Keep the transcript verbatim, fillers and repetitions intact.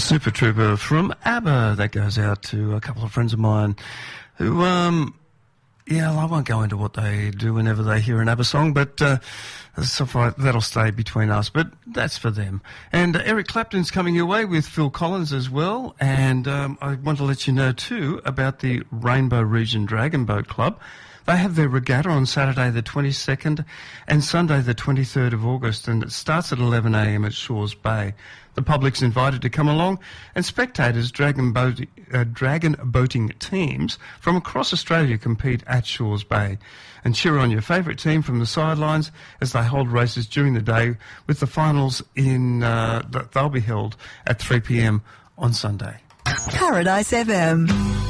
Super Trooper from ABBA. That goes out to a couple of friends of mine who, um, yeah, I won't go into what they do whenever they hear an ABBA song, but uh, so far that'll stay between us, but that's for them. And uh, Eric Clapton's coming your way with Phil Collins as well, and um, I want to let you know too about the Rainbow Region Dragon Boat Club. They have their regatta on Saturday the twenty-second and Sunday the twenty-third of August, and it starts at eleven a m at Shores Bay. The public's invited to come along, and spectators, dragon, boat, uh, dragon boating teams from across Australia compete at Shores Bay and cheer on your favourite team from the sidelines as they hold races during the day, with the finals in uh, they'll be held at three p m on Sunday. Paradise F M.